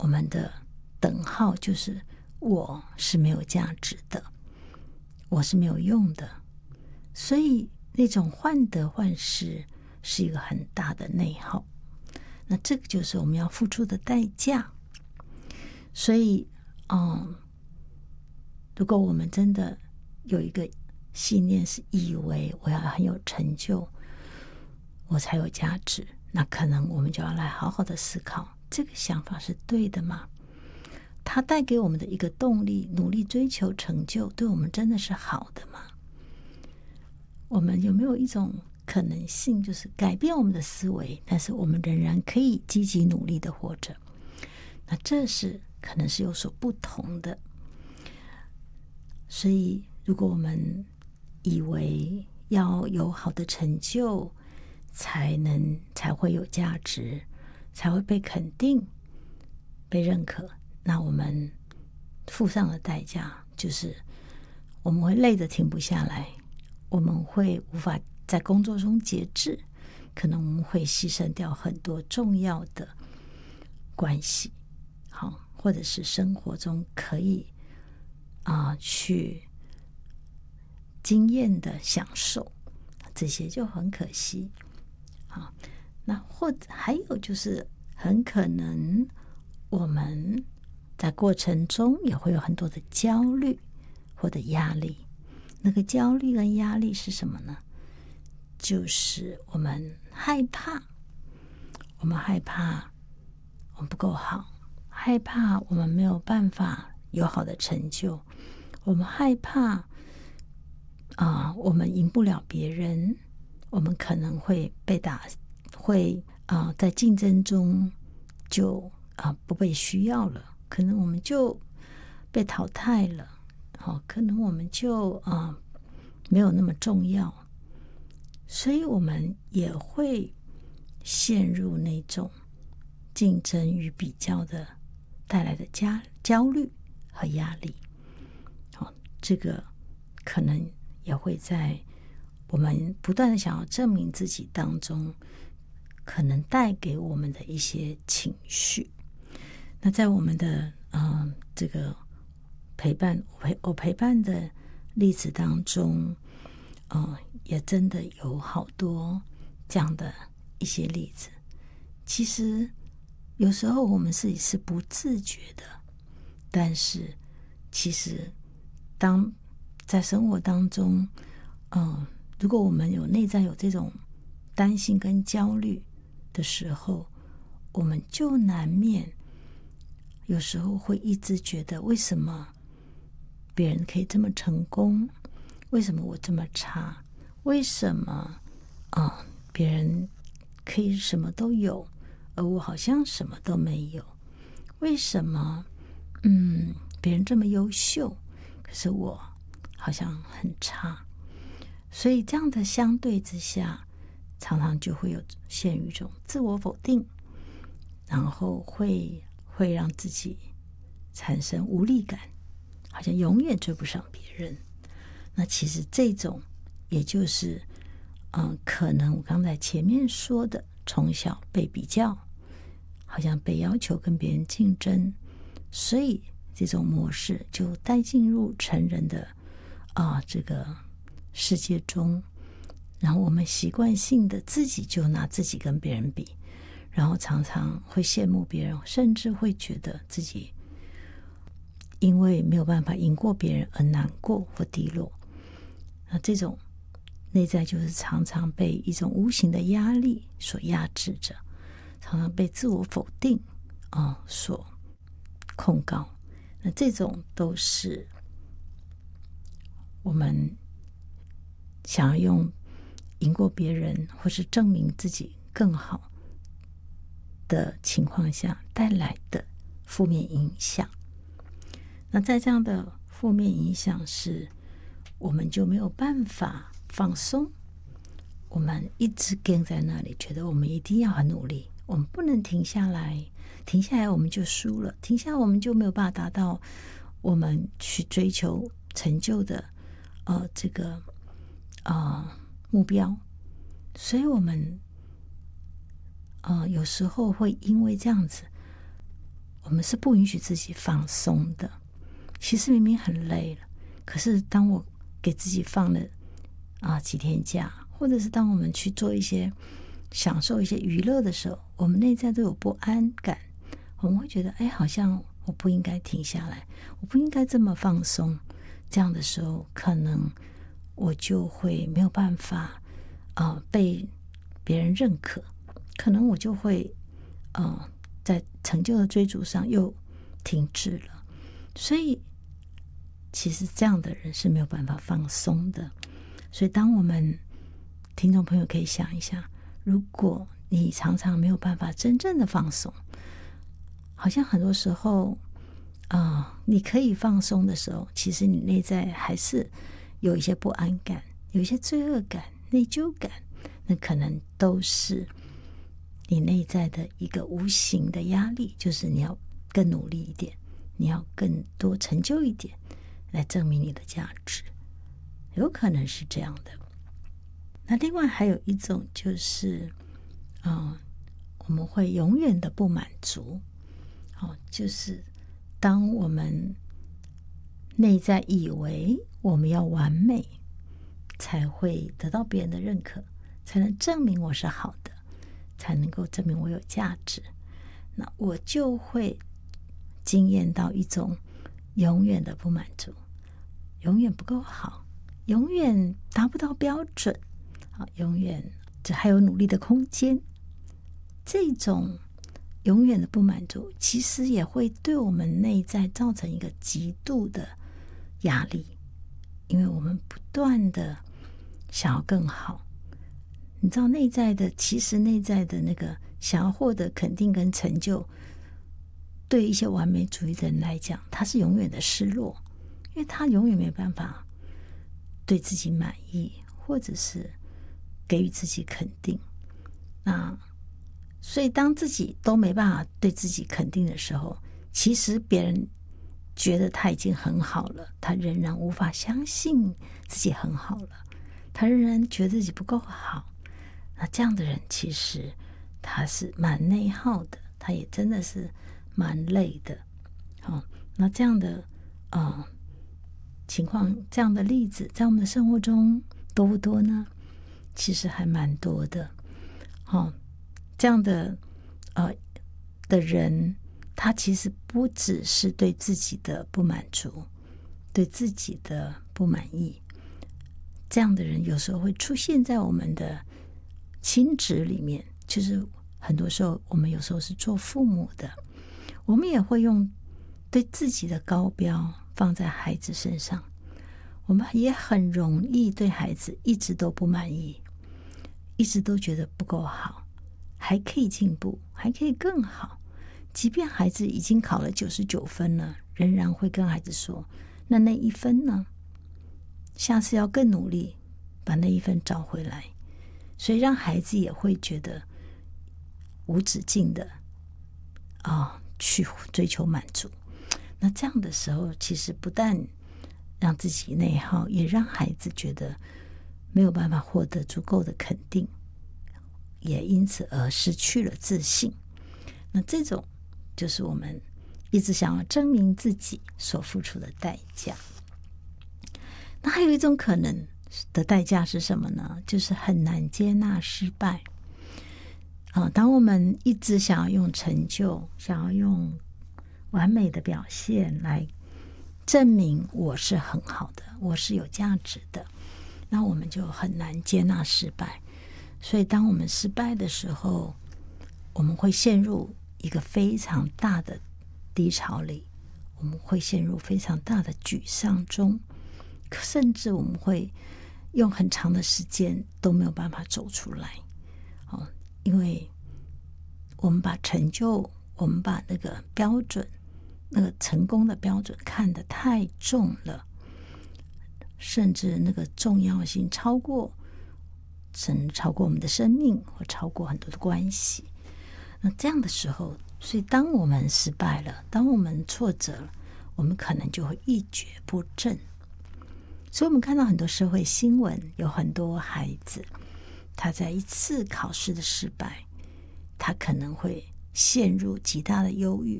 我们的等号就是我是没有价值的，我是没有用的，所以那种患得患失是一个很大的内耗。那这个就是我们要付出的代价。所以如果我们真的有一个信念是以为我要很有成就我才有价值，那可能我们就要来好好的思考，这个想法是对的吗？它带给我们的一个动力，努力追求成就，对我们真的是好的吗？我们有没有一种可能性，就是改变我们的思维，但是我们仍然可以积极努力的活着？那这是可能是有所不同的。所以如果我们以为要有好的成就才会有价值，才会被肯定被认可，那我们付上的代价就是我们会累得停不下来，我们会无法在工作中节制，可能我们会牺牲掉很多重要的关系，好，或者是生活中可以去经验的享受，这些就很可惜。好，那或者还有就是很可能我们在过程中也会有很多的焦虑或者压力。那个焦虑跟压力是什么呢？就是我们害怕我们不够好，害怕我们没有办法有好的成就，我们害怕我们赢不了别人，我们可能会被在竞争中就不被需要了，可能我们就被淘汰了，可能我们就没有那么重要，所以我们也会陷入那种竞争与比较的带来的焦虑和压力。这个可能也会在我们不断的想要证明自己当中可能带给我们的一些情绪。那在我们的这个我陪伴的例子当中也真的有好多这样的一些例子。其实有时候我们自己是不自觉的，但是其实当在生活当中如果我们内在有这种担心跟焦虑的时候，我们就难免有时候会一直觉得，为什么别人可以这么成功，为什么我这么差，为什么别人可以什么都有，而我好像什么都没有，为什么别人这么优秀，可是我好像很差。所以这样的相对之下，常常就会有陷入一种自我否定，然后会让自己产生无力感，好像永远追不上别人。那其实这种也就是可能我刚才前面说的，从小被比较，好像被要求跟别人竞争，所以这种模式就带进入成人的这个世界中，然后我们习惯性的自己就拿自己跟别人比，然后常常会羡慕别人，甚至会觉得自己因为没有办法赢过别人而难过或低落。那这种内在就是常常被一种无形的压力所压制着，常常被自我否定所控告。那这种都是我们想要用赢过别人或是证明自己更好的情况下带来的负面影响。那在这样的负面影响是，我们就没有办法放松，我们一直跟在那里，觉得我们一定要很努力，我们不能停下来，停下来我们就输了，停下来我们就没有办法达到我们去追求成就的这个目标。所以我们有时候会因为这样子我们是不允许自己放松的。其实明明很累了，可是当我给自己放了几天假，或者是当我们去做一些享受一些娱乐的时候，我们内在都有不安感，我们会觉得好像我不应该停下来，我不应该这么放松。这样的时候，可能我就会没有办法被别人认可，可能我就会在成就的追逐上又停滞了。所以其实这样的人是没有办法放松的。所以当我们听众朋友可以想一下，如果你常常没有办法真正的放松，好像很多时候你可以放松的时候，其实你内在还是有一些不安感，有一些罪恶感、内疚感，那可能都是你内在的一个无形的压力，就是你要更努力一点，你要更多成就一点，来证明你的价值，有可能是这样的。那另外还有一种就是我们会永远的不满足，就是当我们内在以为我们要完美才会得到别人的认可，才能证明我是好的，才能够证明我有价值，那我就会经验到一种永远的不满足，永远不够好，永远达不到标准，永远这还有努力的空间。这种永远的不满足其实也会对我们内在造成一个极度的压力，因为我们不断的想要更好。你知道其实内在的那个想要获得肯定跟成就，对一些完美主义的人来讲，他是永远的失落，因为他永远没办法对自己满意，或者是给予自己肯定。那所以当自己都没办法对自己肯定的时候，其实别人觉得他已经很好了，他仍然无法相信自己很好了，他仍然觉得自己不够好。那这样的人其实他是蛮内耗的，他也真的是蛮累的。那这样的情况，这样的例子在我们的生活中多不多呢？其实还蛮多的。这样的人，他其实不只是对自己的不满足，对自己的不满意。这样的人有时候会出现在我们的亲职里面，就是很多时候我们有时候是做父母的，我们也会用对自己的高标放在孩子身上，我们也很容易对孩子一直都不满意，一直都觉得不够好，还可以进步，还可以更好。即便孩子已经考了99分了，仍然会跟孩子说，那1分呢？下次要更努力把那1分找回来。所以让孩子也会觉得无止境的去追求满足。那这样的时候，其实不但让自己内耗，也让孩子觉得没有办法获得足够的肯定，也因此而失去了自信。那这种就是我们一直想要证明自己所付出的代价。那还有一种可能的代价是什么呢？就是很难接纳失败。当我们一直想要用成就，想要用完美的表现来证明我是很好的，我是有价值的，那我们就很难接纳失败。所以当我们失败的时候，我们会陷入一个非常大的低潮里，我们会陷入非常大的沮丧中，甚至我们会用很长的时间都没有办法走出来。因为我们把成就，我们把那个标准，那个成功的标准看得太重了，甚至那个重要性甚至超过我们的生命，或超过很多的关系。那这样的时候，所以当我们失败了，当我们挫折了，我们可能就会一蹶不振。所以我们看到很多社会新闻，有很多孩子他在一次考试的失败，他可能会陷入极大的忧郁，